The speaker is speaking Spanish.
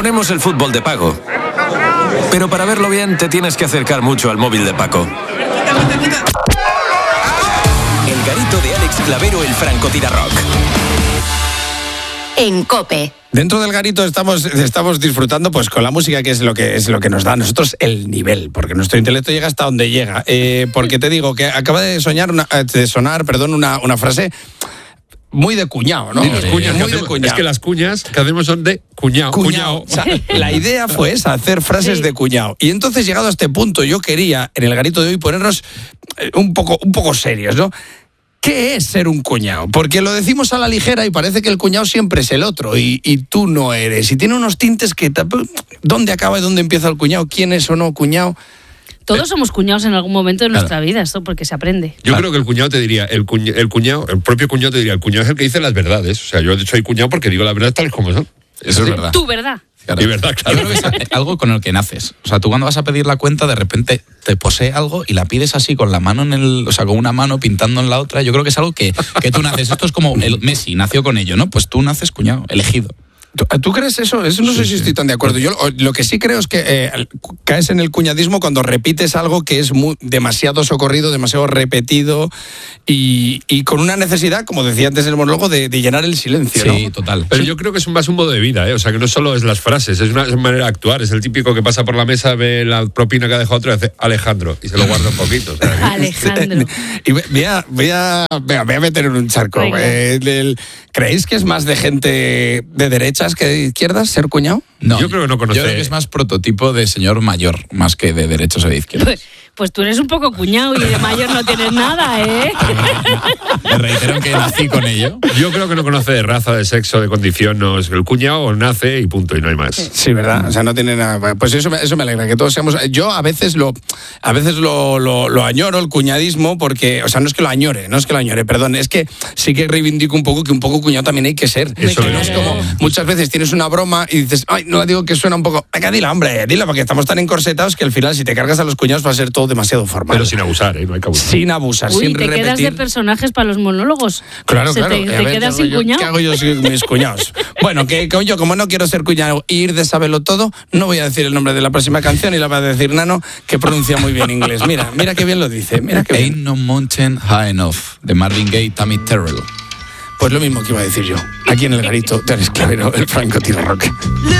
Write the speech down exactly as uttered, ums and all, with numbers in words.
Tenemos el fútbol de pago. Pero para verlo bien te tienes que acercar mucho al móvil de Paco. El garito de Alex Clavero, el francotirarrock. En COPE. Dentro del garito estamos, estamos disfrutando pues con la música, que es lo que es lo que nos da a nosotros el nivel, porque nuestro intelecto llega hasta donde llega. Eh, porque te digo que acaba de soñar una, de sonar, perdón, una, una frase muy de cuñado, ¿no? Sí, las cuñas muy que de hacemos, cuñado. Es que las cuñas que hacemos son de cuñado. Cuñado. O sea, la idea fue esa, hacer frases Sí. de cuñado. Y entonces, llegado a este punto, yo quería, en el garito de hoy, ponernos un poco, un poco serios, ¿no? ¿Qué es ser un cuñado? Porque lo decimos a la ligera y parece que el cuñado siempre es el otro y, y tú no eres. Y tiene unos tintes que... ¿Dónde acaba y dónde empieza el cuñado? ¿Quién es o no cuñado? Todos somos cuñados en algún momento de nuestra vida, esto porque se aprende. Yo creo que el cuñado te diría, el, cuña, el cuñado, el propio cuñado te diría, el cuñado es el que dice las verdades. O sea, yo soy cuñado porque digo la verdad tales como son. Eso es verdad. Tu verdad. Claro. Y verdad, claro. Yo creo que es algo con el que naces. O sea, tú cuando vas a pedir la cuenta, de repente te posee algo y la pides así con la mano en el, o sea, con una mano pintando en la otra. Yo creo que es algo que, que tú naces. Esto es como el Messi nació con ello, ¿no? Pues tú naces cuñado, elegido. ¿Tú, ¿Tú crees eso? Eso no Sí, sé si sí. estoy tan de acuerdo. Yo lo, lo que sí creo es que eh, caes en el cuñadismo cuando repites algo que es muy, demasiado socorrido, demasiado repetido y, y con una necesidad, como decía antes en el monólogo, de, de llenar el silencio, Sí, ¿no? total. Pero yo creo que es más un modo de vida, ¿eh? O sea, que no solo es las frases, es una manera de actuar. Es el típico que pasa por la mesa, ve la propina que ha dejado otro y hace Alejandro, y se lo guarda un poquito. O sea, Alejandro. Y voy a, voy a, venga, voy a meter en un charco. Venga. Eh, del- ¿Creéis que es más de gente de derechas que de izquierdas ser cuñado? No, Yo creo que no conoce- Yo creo que es más prototipo de señor mayor, más que de derechos o de izquierda. Pues, pues tú eres un poco cuñado y de mayor no tienes nada, ¿eh? Me reitero que nací con ello. yo creo que no conoce de raza, de sexo, de condición. No, es que el cuñado nace y punto, y no hay más. Sí, ¿verdad? O sea, no tiene nada. Pues eso, me- eso me alegra, que todos seamos. Yo a veces lo, a veces lo, lo, lo añoro, el cuñadismo, porque, o sea, no es que lo añore, no es que lo añore, perdón, es que sí que reivindico un poco que un poco cuñado también hay que ser. Eso Que no es es. como muchas veces tienes una broma y dices, ay, no digo que suena un poco. Venga, dila, hombre, dila, porque estamos tan encorsetados que al final, si te cargas a los cuñados, va a ser todo demasiado formal. Pero sin abusar, ¿eh? No hay que abusar. Sin abusar, Uy, sin te repetir. quedas de personajes para los monólogos. Claro, Se claro. Te, A te ver, quedas ¿qué hago sin yo- cuñado. ¿Qué hago yo sin mis cuñados? Bueno, que como yo, como no quiero ser cuñado e ir de sabelo todo, no voy a decir el nombre de la próxima canción y la va a decir Nano, que pronuncia muy bien inglés. Mira, mira qué bien lo dice. Mira qué Ain't bien. No Mountain High Enough, de Marvin Gaye y Tammy Terrell. Pues lo mismo que iba a decir yo. Aquí en el garito de Alex Clavero, el francotirarrock.